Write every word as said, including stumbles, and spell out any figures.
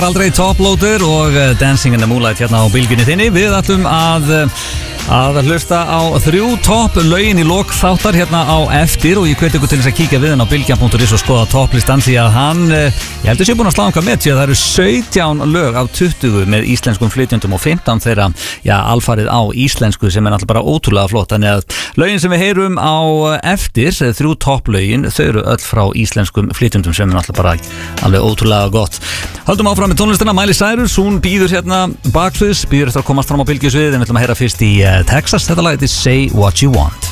Aldrei Toploader og Dancing in the Moonlight hérna á bylgjunni þinni. Við ætlum að að hlusta á þrjú topp lögin í lok þáttar hérna á eftir og ég hveti ykkur til þess að kíkja við hann á bylgjan punktur is og skoða topplistan því að hann, ég heldur sé búin að slá einhvað með því að það eru sautján lög af tuttugu með íslenskum flytjendum og fimmtán þeirra, já, alfarið á íslensku sem er náttúrulega bara ótrúlega flott. Þannig að lögin sem við heyrum á eftir, þrjú topplögin, þau eru öll frá íslenskum flytjendum sem er náttúrulega bara alveg ótrúlega gott. Höldum áfram með tónlistina. Miley Cyrus, hún býður hérna baksviðs, býður eftir að komast fram á bylgjusvið, en við ætlum að heyra fyrst í Texas, þetta lag heitir Say What You Want.